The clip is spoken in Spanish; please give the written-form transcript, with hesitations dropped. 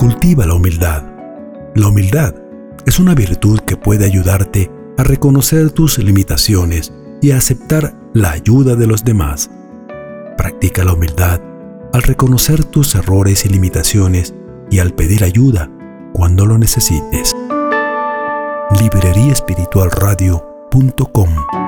Cultiva la humildad. La humildad es una virtud que puede ayudarte a reconocer tus limitaciones y a aceptar la ayuda de los demás. Practica la humildad al reconocer tus errores y limitaciones y al pedir ayuda cuando lo necesites. libreriaespiritualradio.com